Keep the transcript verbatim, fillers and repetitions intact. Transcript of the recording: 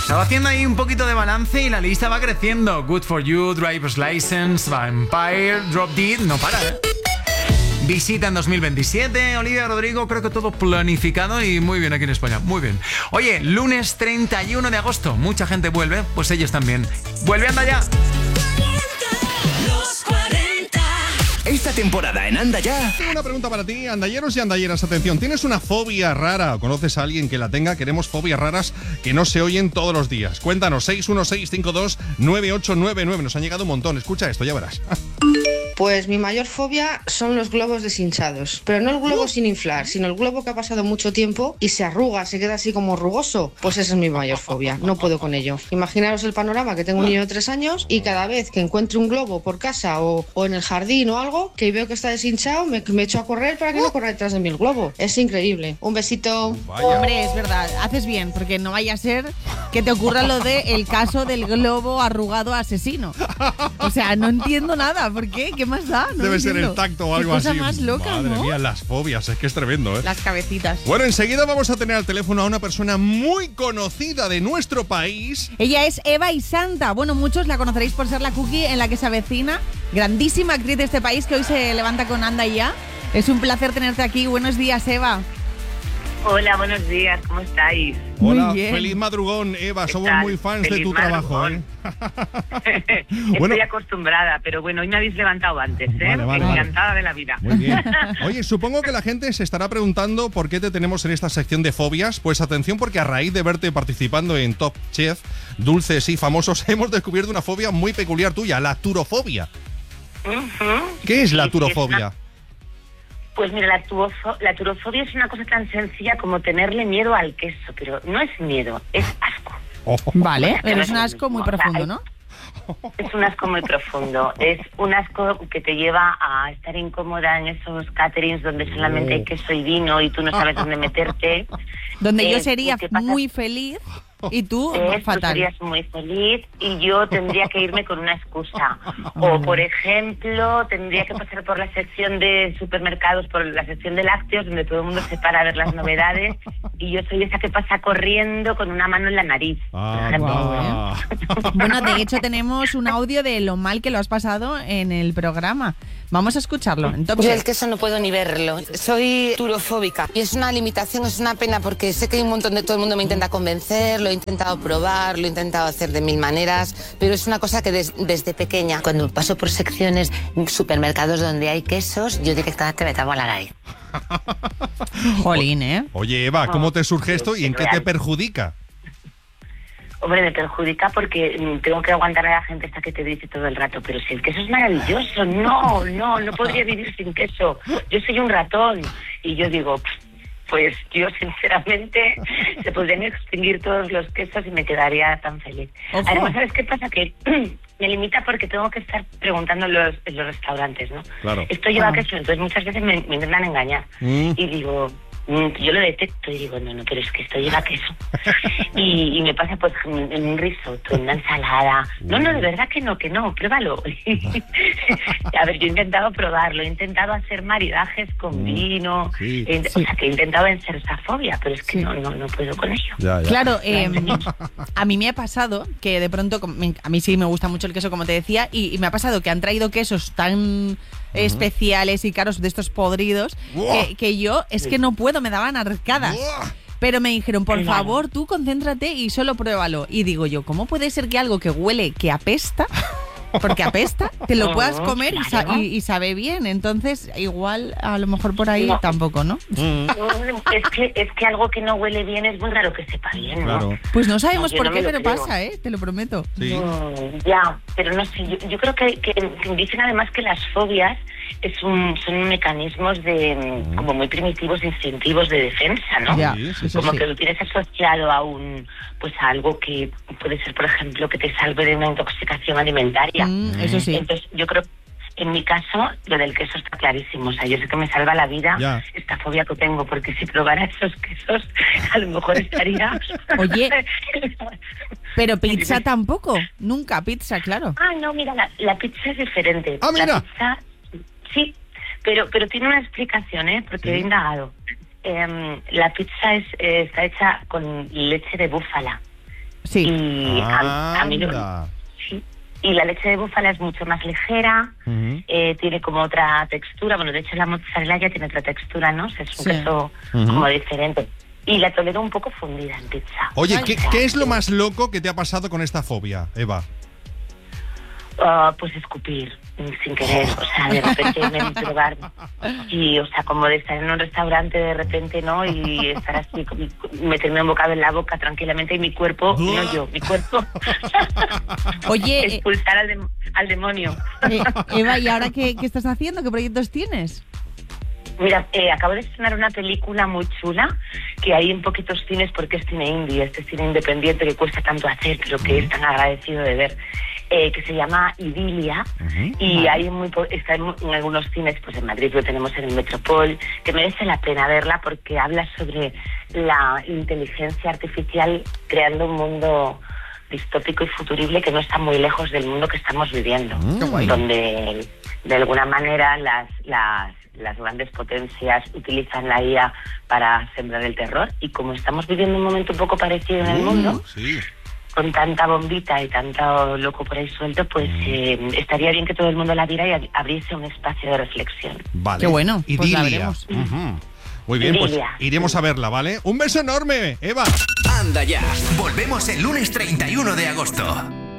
Estaba haciendo ahí un poquito de balance y la lista va creciendo. Good for You, Driver's License, Vampire, Drop Dead, no para, ¿eh? Visita en dos mil veintisiete, Olivia Rodrigo, creo que todo planificado y muy bien aquí en España, muy bien. Oye, lunes treinta y uno de agosto, mucha gente vuelve, pues ellos también. ¡Vuelve, anda ya! Esta temporada en Anda Ya. Tengo una pregunta para ti, andalleros y andalleras. Atención, ¿tienes una fobia rara o conoces a alguien que la tenga? Queremos fobias raras que no se oyen todos los días. Cuéntanos, seis uno seis cinco dos nueve ocho nueve nueve. Nos han llegado un montón. Escucha esto, ya verás. Pues mi mayor fobia son los globos deshinchados. Pero no el globo sin inflar, sino el globo que ha pasado mucho tiempo y se arruga, se queda así como rugoso. Pues esa es mi mayor fobia, no puedo con ello. Imaginaros el panorama, que tengo un niño de tres años y cada vez que encuentre un globo por casa o, o en el jardín o algo, que veo que está deshinchado, me, me echo a correr para que no corra detrás de mí el globo. Es increíble. Un besito. Vaya. Hombre, es verdad, haces bien, porque no vaya a ser que te ocurra lo de el caso del globo arrugado asesino. O sea, no entiendo nada. ¿Por qué? ¿Qué más da? No Debe entiendo. ser el tacto o algo Qué cosa así. más loca, Madre ¿no? mía, las fobias, es que es tremendo, ¿eh? Las cabecitas. Bueno, enseguida vamos a tener al teléfono a una persona muy conocida de nuestro país. Ella es Eva y Santa. Bueno, muchos la conoceréis por ser la cookie en la que se avecina. Grandísima actriz de este país que hoy se levanta con Anda Ya. Es un placer tenerte aquí. Buenos días, Eva. Hola, buenos días, ¿cómo estáis? Hola, Muy bien. feliz madrugón, Eva. ¿Qué Somos tal? muy fans Feliz de tu madrugón. trabajo, ¿eh? Estoy Bueno. acostumbrada, pero bueno, hoy me habéis levantado antes, ¿eh? Vale, vale, Encantada vale. de la vida. Muy bien. Oye, supongo que la gente se estará preguntando por qué te tenemos en esta sección de fobias. Pues atención, porque a raíz de verte participando en Top Chef, Dulces y Famosos, hemos descubierto una fobia muy peculiar tuya, la turofobia. Ujú. ¿Qué es la Sí, sí, turofobia? es una- Pues mira, la, tuofo- la turofobia es una cosa tan sencilla como tenerle miedo al queso, pero no es miedo, es asco. Oh. Vale, Que pero no es un lo asco muy mismo, o sea, profundo, hay- ¿no? Es un asco muy profundo. Es un asco que te lleva a estar incómoda en esos caterings donde solamente hay queso y vino y tú no sabes dónde meterte. Donde yo Eh, sería ¿qué pasa? muy feliz y tú Eh, tú fatal. serías muy feliz y yo tendría que irme con una excusa. O, por ejemplo, tendría que pasar por la sección de supermercados, por la sección de lácteos, donde todo el mundo se para a ver las novedades, y yo soy esa que pasa corriendo con una mano en la nariz. por Ah, ejemplo. guau. Bueno, de hecho tenemos un audio de lo mal que lo has pasado en el programa. Vamos a escucharlo. En Top Yo Chef. el queso no puedo ni verlo. Soy turofóbica. Y es una limitación, es una pena porque sé que hay un montón de todo el mundo me intenta convencer, lo he intentado probar, lo he intentado hacer de mil maneras, pero es una cosa que des- desde pequeña, cuando paso por secciones, supermercados donde hay quesos, yo directamente me tapo la nariz. Jolín, ¿eh? Oye, Eva, ¿cómo te surge esto y en qué te Real. perjudica? Hombre, me perjudica porque mm, tengo que aguantar a la gente hasta que te dice todo el rato, pero si el queso es maravilloso, no, no, no podría vivir sin queso. Yo soy un ratón. Y yo digo, pues yo sinceramente se podrían extinguir todos los quesos y me quedaría tan feliz. Ojo. Además, ¿sabes qué pasa? Que me limita porque tengo que estar preguntando en los, en los restaurantes, ¿no? Claro. Esto lleva Ah. queso, entonces muchas veces me, me intentan engañar. Mm. Y digo, mm, yo lo detecto y digo, no, no, pero es que esto lleva queso. y, y me pasa pues en en un risotto, en una ensalada. No, no, de verdad que no, que no, pruébalo. A ver, yo he intentado probarlo, he intentado hacer maridajes con vino, Sí. he int- o sea, que he intentado vencer esa fobia, pero es que Sí. no, no, no puedo con ello. Ya, ya. Claro, eh, a mí me ha pasado que de pronto, com- me- a mí sí me gusta mucho el queso, como te decía, y, y me ha pasado que han traído quesos tan especiales y caros de estos podridos Buah. que, que yo es que no puedo, me daban arcadas. Buah. Pero me dijeron, por Claro. favor, tú concéntrate y solo pruébalo. Y digo yo, ¿cómo puede ser que algo que huele, que apesta, porque apesta, te lo puedas Oh, comer y, sa- claro. y- y sabe bien? Entonces, igual, a lo mejor por ahí No. tampoco, ¿no? Mm, Es que, es que algo que no huele bien es muy raro que sepa bien, ¿no? claro. Pues no sabemos No, yo por no qué, me lo pero creo. pasa, ¿eh? Te lo prometo. Sí. Mm, ya, pero no sé, yo, yo creo que, que dicen además que las fobias es un, son mecanismos de mm, como muy primitivos, instintivos de defensa, ¿no? Ya, Sí, sí, eso Como sí. que lo tienes asociado a un, pues a algo que puede ser, por ejemplo, que te salve de una intoxicación alimentaria. Mm, eso sí. Entonces, yo creo, en mi caso, lo del queso está clarísimo. O sea, yo sé que me salva la vida Ya. esta fobia que tengo, porque si probara esos quesos, a lo mejor estaría... Oye, Pero pizza tampoco. Nunca pizza, claro. Ah, no, mira, la, la pizza es diferente. Ah, mira. La pizza, sí, pero, pero tiene una explicación, ¿eh? Porque he indagado. Em, la pizza es, eh, está hecha con leche de búfala. Sí. Y a, a mí no, Anda. sí. Y la leche de búfala es mucho más ligera, Ujú. eh, tiene como otra textura. Bueno, de hecho la mozzarella ya tiene otra textura, ¿no? O sea, es un Sí. queso Ujú. como diferente. Y la tolero un poco fundida en pizza. Oye, O ¿qué, sea, qué es lo más loco que te ha pasado con esta fobia, Eva? ah, pues escupir mm, sin querer, o sea, de repente me probar y, o sea, como de estar en un restaurante de repente, ¿no? Y estar así, con- meterme un bocado en la boca tranquilamente y mi cuerpo, no yo, mi cuerpo, Oye, eh, expulsar al, dem- al demonio. eh, Eva, ¿y ahora qué, qué estás haciendo? ¿Qué proyectos tienes? Mira, eh, acabo de estrenar una película muy chula que hay en poquitos cines porque es cine indie, este cine independiente que cuesta tanto hacer, pero que es tan agradecido de ver, eh, que se llama Idilia, y hay muy po- está en, en algunos cines, pues en Madrid lo tenemos en el Metropol, que merece la pena verla porque habla sobre la inteligencia artificial creando un mundo distópico y futurible que no está muy lejos del mundo que estamos viviendo, donde de alguna manera las, las, las grandes potencias utilizan la I A para sembrar el terror, y como estamos viviendo un momento un poco parecido en el mundo, Sí. con tanta bombita y tanto loco por ahí suelto, pues eh, estaría bien que todo el mundo la viera y ab- abriese un espacio de reflexión. Vale. Qué bueno, pues la Idilia. veremos. Ujú. Muy bien, pues Idilia. iremos a verla, ¿vale? Un beso enorme, Eva. Anda ya. Volvemos el lunes treinta y uno de agosto.